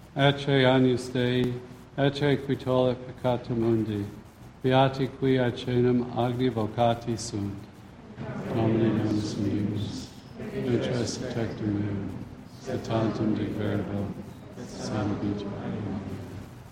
Ecce agnus Dei, ecce qui tollit peccata mundi, beati qui acenum agni vocati sunt. Domini Deus meus, nutres tectum meum, et tantum de verbo, salvitur.